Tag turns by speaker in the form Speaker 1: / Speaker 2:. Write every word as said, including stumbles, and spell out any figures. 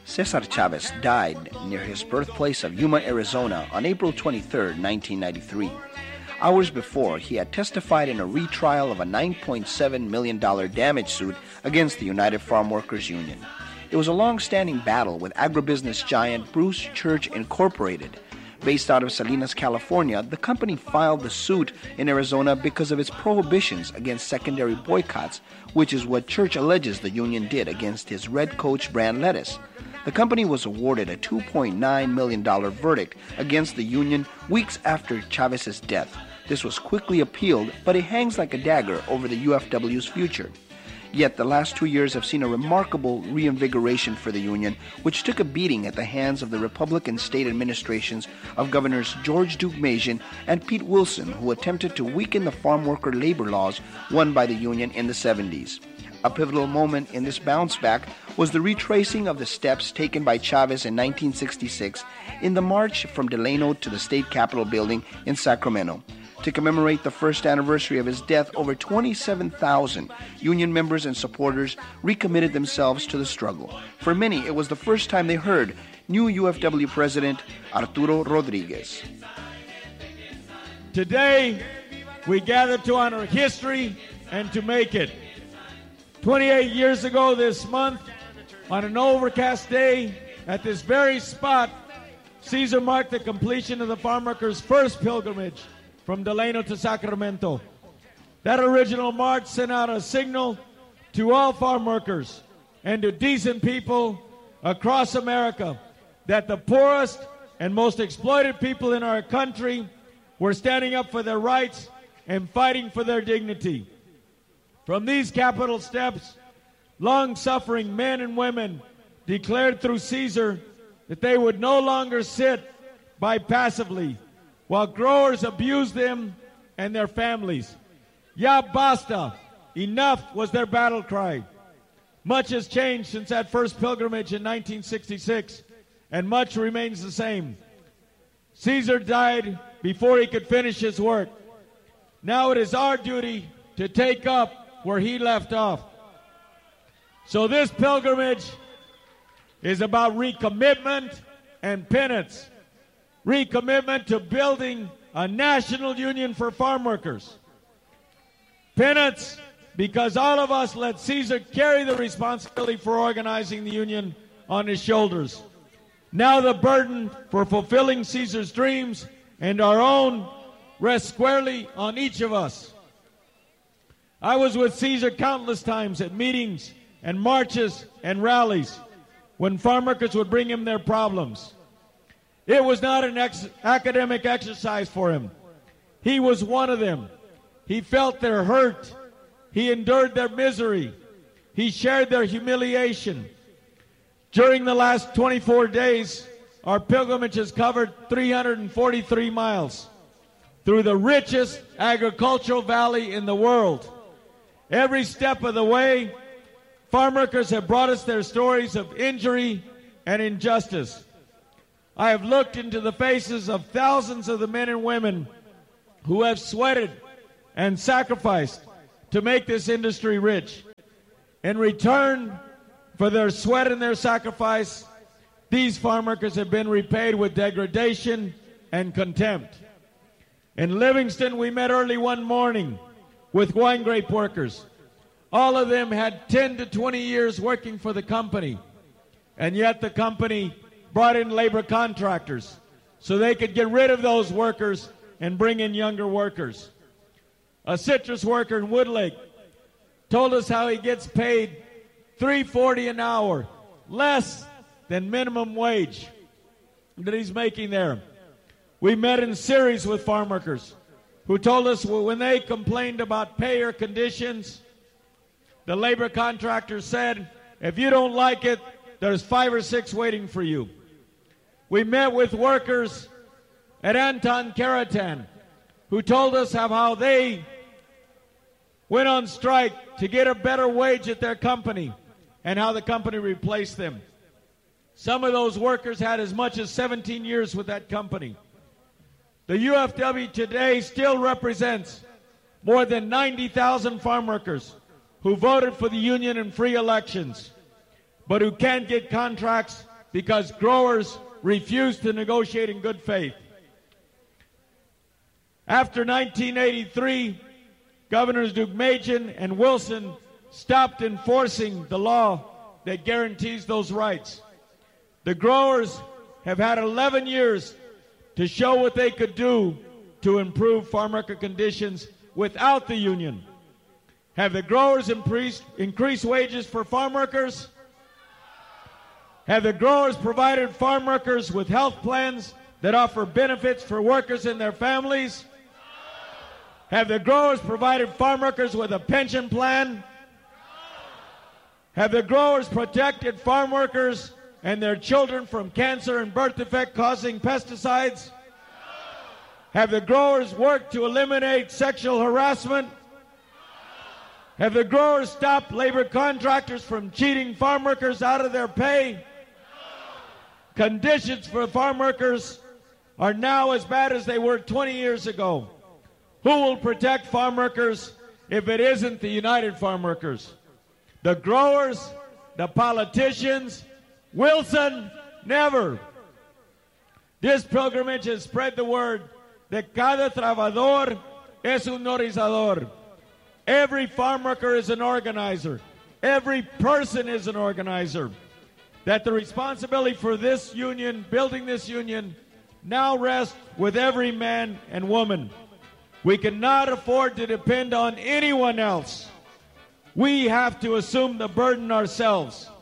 Speaker 1: Cesar Chavez died near his birthplace of Yuma, Arizona on April twenty-third, nineteen ninety-three. Hours before, he had testified in a retrial of a nine point seven million dollars damage suit against the United Farm Workers Union. It was a long-standing battle with agribusiness giant Bruce Church Incorporated. Based out of Salinas, California, the company filed the suit in Arizona because of its prohibitions against secondary boycotts, which is what Church alleges the union did against his Red Coach brand lettuce. The company was awarded a two point nine million dollars verdict against the union weeks after Chavez's death. This was quickly appealed, but it hangs like a dagger over the U F W's future. Yet the last two years have seen a remarkable reinvigoration for the union, which took a beating at the hands of the Republican state administrations of Governors George Deukmejian and Pete Wilson, who attempted to weaken the farm worker labor laws won by the union in the seventies. A pivotal moment in this bounce back was the retracing of the steps taken by Chavez in nineteen sixty-six in the march from Delano to the state capitol building in Sacramento. To commemorate the first anniversary of his death, over twenty-seven thousand union members and supporters recommitted themselves to the struggle. For many, it was the first time they heard new U F W President Arturo Rodriguez.
Speaker 2: Today, we gather to honor history and to make it. twenty-eight years ago this month, on an overcast day, at this very spot, Cesar marked the completion of the farm workers' first pilgrimage from Delano to Sacramento. That original march sent out a signal to all farm workers and to decent people across America that the poorest and most exploited people in our country were standing up for their rights and fighting for their dignity. From these Capitol steps, long-suffering men and women declared through Cesar that they would no longer sit by passively while growers abused them and their families. Ya basta! Enough was their battle cry. Much has changed since that first pilgrimage in nineteen sixty-six, and much remains the same. Cesar died before he could finish his work. Now it is our duty to take up where he left off. So this pilgrimage is about recommitment and penance. Recommitment to building a national union for farm workers. Penance, because all of us let Cesar carry the responsibility for organizing the union on his shoulders. Now the burden for fulfilling Cesar's dreams and our own rests squarely on each of us. I was with Cesar countless times at meetings and marches and rallies when farm workers would bring him their problems. It was not an ex- academic exercise for him. He was one of them. He felt their hurt. He endured their misery. He shared their humiliation. During the last twenty-four days, our pilgrimage has covered three hundred forty-three miles through the richest agricultural valley in the world. Every step of the way, farm workers have brought us their stories of injury and injustice. I have looked into the faces of thousands of the men and women who have sweated and sacrificed to make this industry rich. In return for their sweat and their sacrifice, these farm workers have been repaid with degradation and contempt. In Livingston, we met early one morning with wine grape workers. All of them had ten to twenty years working for the company, and yet the company brought in labor contractors so they could get rid of those workers and bring in younger workers. A citrus worker in Woodlake told us how he gets paid three dollars and forty cents an hour, less than minimum wage that he's making there. We met in series with farm workers who told us when they complained about pay or conditions, the labor contractor said, if you don't like it, there's five or six waiting for you. We met with workers at Anton Keratan who told us how, how they went on strike to get a better wage at their company and how the company replaced them. Some of those workers had as much as seventeen years with that company. The U F W today still represents more than ninety thousand farm workers who voted for the union in free elections, but who can't get contracts because growers refused to negotiate in good faith. After nineteen eighty-three, Governors Deukmejian and Wilson stopped enforcing the law that guarantees those rights. The growers have had eleven years to show what they could do to improve farm worker conditions without the union. Have the growers increased, increased wages for farm workers? Have the growers provided farm workers with health plans that offer benefits for workers and their families? Have the growers provided farm workers with a pension plan? Have the growers protected farm workers and their children from cancer and birth defect causing pesticides? Have the growers worked to eliminate sexual harassment? Have the growers stopped labor contractors from cheating farm workers out of their pay? Conditions for farm workers are now as bad as they were twenty years ago. Who will protect farm workers if it isn't the United Farm Workers? The growers, the politicians, Wilson, never. This pilgrimage has spread the word that cada trabajador es un organizador. Every farm worker is an organizer. Every person is an organizer. That the responsibility for this union, building this union, now rests with every man and woman. We cannot afford to depend on anyone else. We have to assume the burden ourselves.